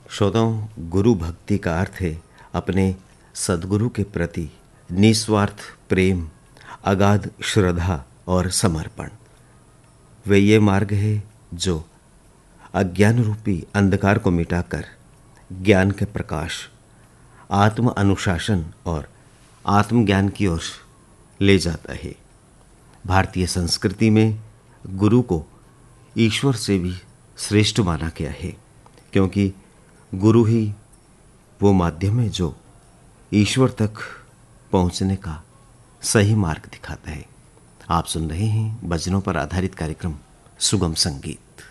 श्रोताओं, गुरु भक्ति का अर्थ है अपने सद्गुरु के प्रति निस्वार्थ प्रेम, अगाध श्रद्धा और समर्पण। वे ये मार्ग है जो अज्ञान रूपी अंधकार को मिटाकर ज्ञान के प्रकाश, आत्म अनुशासन और आत्मज्ञान की ओर ले जाता है। भारतीय संस्कृति में गुरु को ईश्वर से भी श्रेष्ठ माना गया है, क्योंकि गुरु ही वो माध्यम है जो ईश्वर तक पहुंचने का सही मार्ग दिखाता है। आप सुन रहे हैं भजनों पर आधारित कार्यक्रम सुगम संगीत।